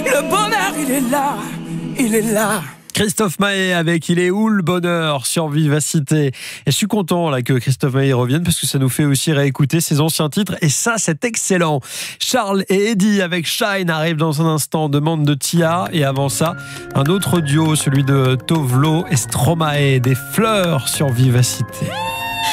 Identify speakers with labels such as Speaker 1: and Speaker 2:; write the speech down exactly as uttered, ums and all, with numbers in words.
Speaker 1: Le bonheur, il est là, il est là.
Speaker 2: Christophe Maé avec Il est où le bonheur sur Vivacité. Et je suis content là que Christophe Maé revienne parce que ça nous fait aussi réécouter ses anciens titres et ça c'est excellent. Charles et Eddie avec Shine arrivent dans un instant, demande de Tia, et avant ça un autre duo, celui de Tovlo et Stromae, Des fleurs sur Vivacité.